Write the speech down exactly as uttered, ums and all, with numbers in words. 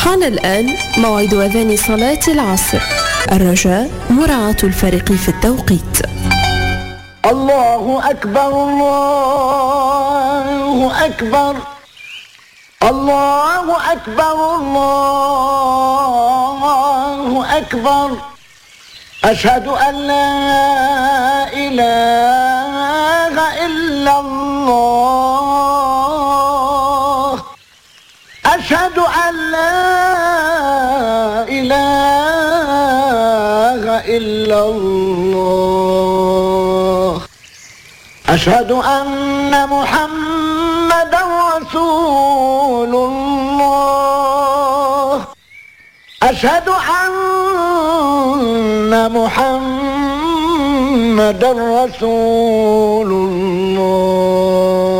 حان الآن موعد أذان صلاة العصر. الرجاء مراعاة الفرق في التوقيت. الله أكبر الله أكبر الله أكبر الله أكبر أشهد أن لا إله إلا الله أشهد أن لا إله إلا الله أشهد أن محمدا رسول الله أشهد أن محمدا رسول الله